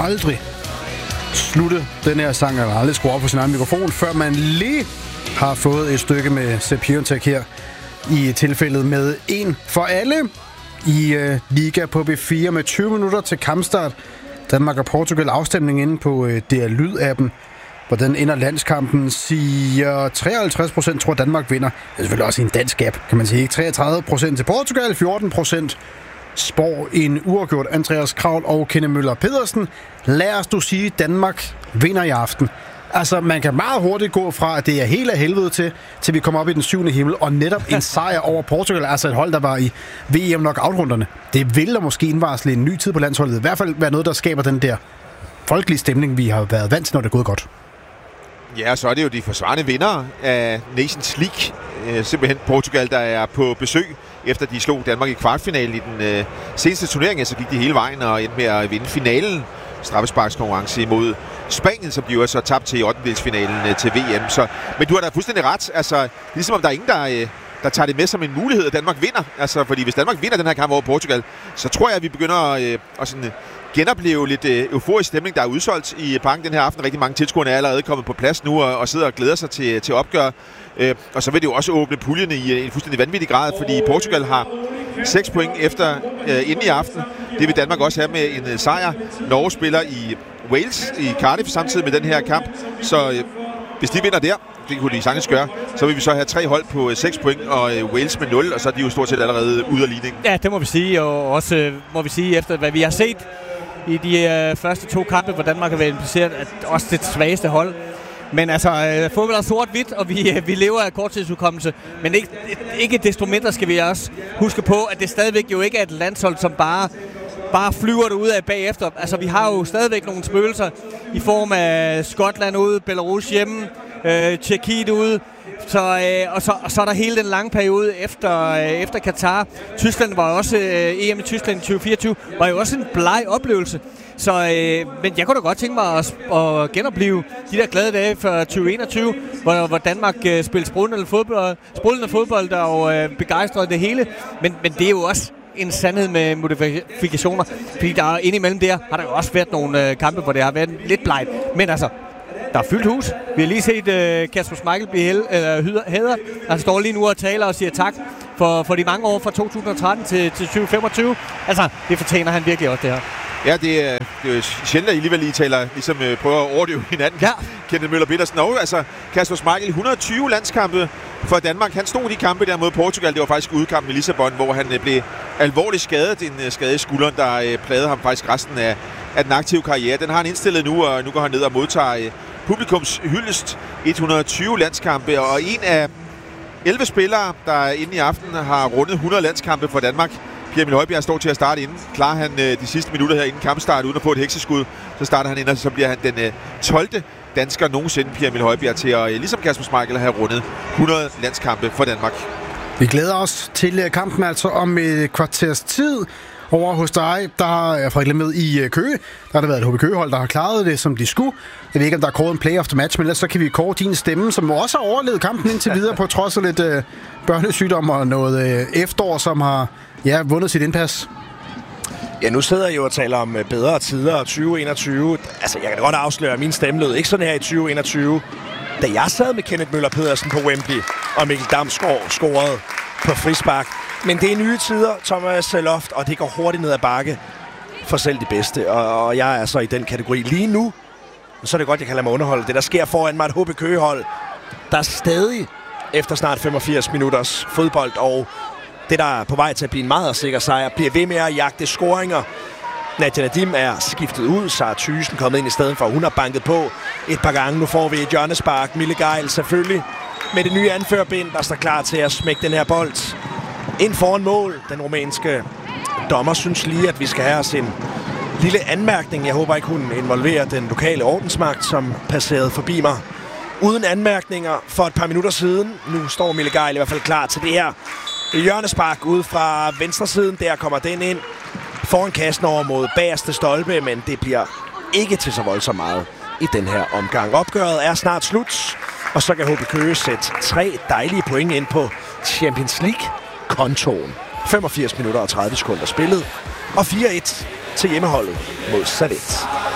aldrig slutte den her sang, eller aldrig skrue op på sin egen mikrofon, før man lige har fået et stykke med Sepp Piontek her i tilfældet med en for alle i Liga på B4 med 20 minutter til kampstart. Danmark og Portugal afstemning inde på DR Lyd-appen. Hvordan ender landskampen? Siger 53% tror Danmark vinder. Det er selvfølgelig også en dansk app, kan man sige. 33% til Portugal, 14% spår en uafgjort. Andreas Kravl og Kenneth Møller Pedersen. Lad os du sige, Danmark vinder i aften. Altså, man kan meget hurtigt gå fra, at det er helt af helvede til vi kommer op i den 7. himmel, og netop en sejr over Portugal, altså et hold, der var i VM knockout-runderne. Det vil da måske indvarsle en ny tid på landsholdet. I hvert fald være noget, der skaber den der folkelige stemning, vi har været vant til, når det er gået godt. Ja, så er det jo de forsvarende vindere af Nations League. Simpelthen Portugal, der er på besøg, efter de slog Danmark i kvartfinalen i den seneste turnering. Så gik de hele vejen og endte med at vinde finalen. Straffesparkskonkurrence imod Spanien, som de jo så tabt til i 8. til VM. Men du har da fuldstændig ret. Altså, ligesom om der er ingen, der tager det med som en mulighed, at Danmark vinder. Altså, fordi hvis Danmark vinder den her kamp over Portugal, så tror jeg, at vi begynder at sådan genopleve lidt euforisk stemning, der er udsolgt i parken den her aften. Rigtig mange tilskuere er allerede kommet på plads nu og sidder og glæder sig til opgør. Og så vil det jo også åbne puljerne i en fuldstændig vanvittig grad, fordi Portugal har 6 point efter inden i aften. Det vil Danmark også have med en sejr. Norge spiller i Wales i Cardiff samtidig med den her kamp. Så hvis de vinder der, det kunne de sagtens gøre, så vil vi så have 3 hold på 6 point, og Wales med 0, og så er de jo stort set allerede ude af ligningen. Ja, det må vi sige, og også må vi sige, efter hvad vi har set i de første 2 kampe, hvor Danmark har været impliceret, at også det svageste hold. Men altså, fodbold er sort-hvidt, og vi lever af korttidsudkommelse. Men ikke desto mindre skal vi også huske på, at det stadigvæk jo ikke er et landshold, som bare flyver det ud af bagefter. Altså, vi har jo stadigvæk nogle spøgelser i form af Skotland ude, Belarus hjemme, Tjekkiet ude. Så er der hele den lange periode efter Katar. Tyskland var også, EM i Tyskland i 2024, var jo også en bleg oplevelse. Så, men jeg kunne da godt tænke mig at genopleve de der glade dage for 2021, hvor Danmark spillede sprudlende fodbold og begejstrede det hele. Men det er jo også en sandhed med modifikationer, fordi der indimellem der har der jo også været nogle kampe, hvor det har været lidt blegt. Men altså, der er fyldt hus. Vi har lige set Kasper Schmeichel blive hædret. Han står lige nu og taler og siger tak for de mange år fra 2013 til 2025. Altså, det fortjener han virkelig også, det her. Ja, det er jo sjældent, at I alligevel lige taler, ligesom prøver at overdøve hinanden. Ja. Kenneth Møller Pedersen. Og altså, Kasper Schmeichel, 120 landskampe for Danmark. Han stod i de kampe der mod Portugal. Det var faktisk udkampen i Lissabon, hvor han blev alvorligt skadet. En skade i skulderen, der plagede ham faktisk resten af den aktive karriere. Den har han indstillet nu, og nu går han ned og modtager publikums hyldest. 120 landskampe, og en af 11 spillere, der inde i aften har rundet 100 landskampe for Danmark. Pierre-Emil Højbjerg står til at starte inden. Klarer han de sidste minutter her inden kampstart uden at få et hekseskud, så starter han ind, og så bliver han den 12. dansker nogensinde, Pierre-Emil Højbjerg, til at, ligesom Kasper Schmeichel, have rundet 100 landskampe for Danmark. Vi glæder os til kampen altså om et kvarters tid. Over hos dig, der er Frederik med i Køge. Der har der været et HB Køge-hold, der har klaret det, som de skulle. Jeg ved ikke, om der er kåret en play of the match, men ellers så kan vi kåre din stemme, som også har overlevet kampen indtil videre, på trods af lidt børnesygdom og noget efterår, som har vundet sit indpas. Ja, nu sidder jeg jo og taler om bedre tider 2021. Altså, jeg kan da godt afsløre, at min stemme lød ikke sådan her i 2021. Da jeg sad med Kenneth Møller Pedersen på Wembley, og Mikkel Damsgaard scorede på frispark. Men det er nye tider, Thomas Loft, og det går hurtigt ned ad bakke for selv de bedste. Og jeg er så i den kategori lige nu. Så er det godt, jeg kan lade mig underholde. Det, der sker foran mig, et HB Køge-hold, der er stadig efter snart 85 minutters fodbold, og det, der er på vej til at blive en meget sikker sejr, bliver ved med at jagte scoringer. Nadia Nadim er skiftet ud, Sara Thyssen kommet ind i stedet for. Hun har banket på et par gange. Nu får vi et hjørnespark. Mille Geil selvfølgelig med det nye anførbind, der står klar til at smække den her bold ind foran mål. Den rumænske dommer synes lige, at vi skal have os en lille anmærkning. Jeg håber ikke, hun involverer den lokale ordensmagt, som passerede forbi mig uden anmærkninger for et par minutter siden. Nu står Mille Geil i hvert fald klar til det her hjørnespark ude fra venstre siden. Der kommer den ind foran kassen over mod bagerste stolpe, men det bliver ikke til så voldsomt meget i den her omgang. Opgøret er snart slut, og så kan HB Køge sætte 3 dejlige point ind på Champions League-kontoen. 85 minutter og 30 sekunder spillet, og 4-1 til hjemmeholdet mod Servette.